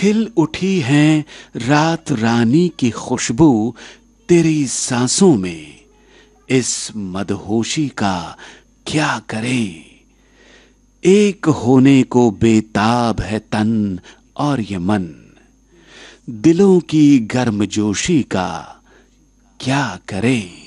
खिल उठी है रात रानी की खुशबू तेरी सांसों में। इस मदहोशी का क्या करें, एक होने को बेताब है तन और ये मन। दिलों की गर्मजोशी का क्या करें।